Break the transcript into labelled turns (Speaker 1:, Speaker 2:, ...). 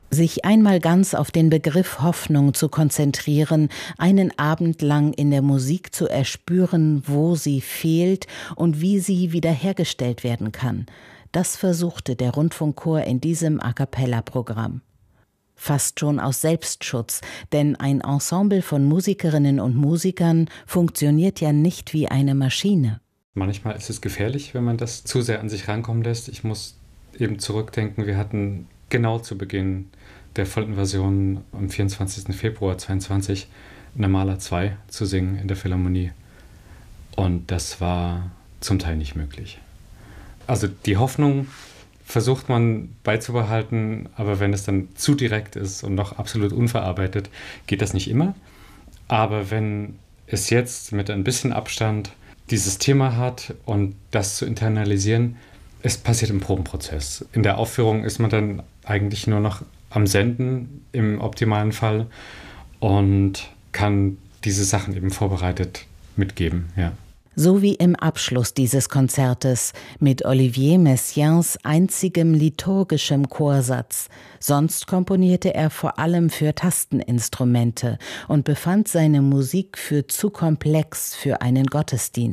Speaker 1: Sich einmal ganz auf den Begriff Hoffnung zu konzentrieren, einen Abend lang in der Musik zu erspüren, wo sie fehlt und wie sie wiederhergestellt werden kann. Das versuchte der Rundfunkchor in diesem A-cappella-Programm. Fast schon aus Selbstschutz, denn ein Ensemble von Musikerinnen und Musikern funktioniert ja nicht wie eine Maschine.
Speaker 2: Manchmal ist es gefährlich, wenn man das zu sehr an sich rankommen lässt. Ich muss eben zurückdenken, wir hatten genau zu Beginn der Vollinvasion am 24. Februar 2022 Nirmala 2 zu singen in der Philharmonie. Und das war zum Teil nicht möglich. Also die Hoffnung versucht man beizubehalten, aber wenn es dann zu direkt ist und noch absolut unverarbeitet, geht das nicht immer. Aber wenn es jetzt mit ein bisschen Abstand dieses Thema hat und das zu internalisieren, es passiert im Probenprozess. In der Aufführung ist man dann eigentlich nur noch am Senden im optimalen Fall und kann diese Sachen eben vorbereitet mitgeben, ja.
Speaker 1: So wie im Abschluss dieses Konzertes mit Olivier Messiaens einzigem liturgischem Chorsatz. Sonst komponierte er vor allem für Tasteninstrumente und befand seine Musik für zu komplex für einen Gottesdienst.